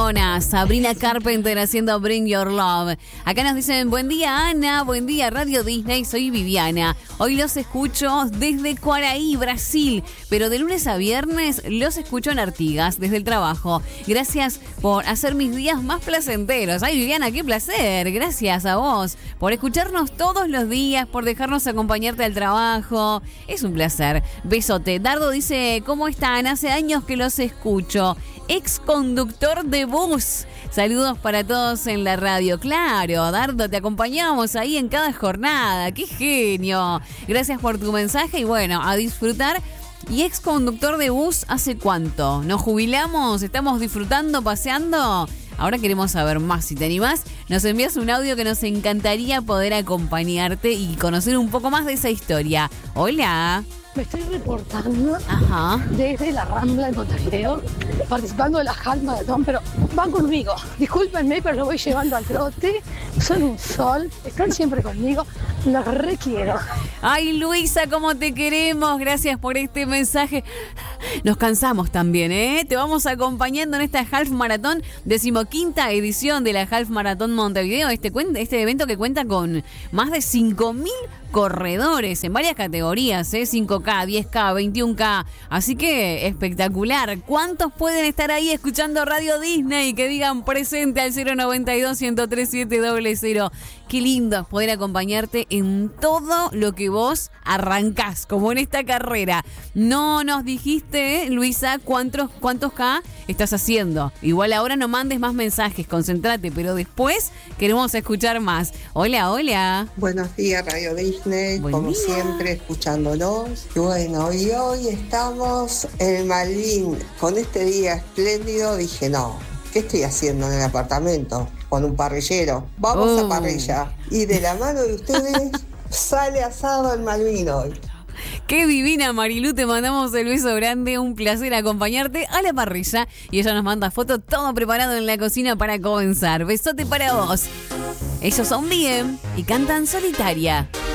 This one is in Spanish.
Barcelona. Sabrina Carpenter haciendo Bring Your Love. Acá nos dicen, buen día Ana, buen día Radio Disney, soy Viviana. Hoy los escucho desde Quaraí, Brasil, pero de lunes a viernes los escucho en Artigas, desde el trabajo. Gracias por hacer mis días más placenteros. Ay, Viviana, qué placer. Gracias a vos por escucharnos todos los días, por dejarnos acompañarte al trabajo. Es un placer. Besote. Dardo dice, ¿cómo están? Hace años que los escucho. Ex conductor de bus. Saludos para todos en la radio. Claro, Dardo, te acompañamos ahí en cada jornada. ¡Qué genio! Gracias por tu mensaje y bueno, a disfrutar. ¿Y ex conductor de bus hace cuánto? ¿Nos jubilamos? ¿Estamos disfrutando, paseando? Ahora queremos saber más. Si te animás, nos envías un audio que nos encantaría poder acompañarte y conocer un poco más de esa historia. Hola. Me estoy reportando desde la Rambla de Montevideo, participando de la Half Maratón, pero van conmigo. Discúlpenme, pero lo voy llevando al trote. Son un sol, están siempre conmigo, los requiero. Ay, Luisa, cómo te queremos. Gracias por este mensaje. Nos cansamos también, ¿eh? Te vamos acompañando en esta Half Maratón, 15ª edición de la Half Maratón Montevideo. Este evento que cuenta con más de 5.000 corredores en varias categorías, 5K, 10K, 21K, así que espectacular. ¿Cuántos pueden estar ahí escuchando Radio Disney que digan presente al 092-103-700? Qué lindo poder acompañarte en todo lo que vos arrancás, como en esta carrera. No nos dijiste, Luisa, cuántos K estás haciendo. Igual ahora no mandes más mensajes, concentrate, pero después queremos escuchar más. Hola, hola. Buenos días, Radio Disney, como siempre, escuchándolos. Y bueno, y hoy estamos en el Malvin. Con este día espléndido dije, no, ¿qué estoy haciendo en el apartamento? Con un parrillero. Vamos a parrilla. Y de la mano de ustedes sale asado el Malvin hoy. Qué divina, Marilu, te mandamos el beso grande, un placer acompañarte a la parrilla. Y ella nos manda fotos, todo preparado en la cocina para comenzar. Besote para vos. Ellos son bien y cantan Solitaria.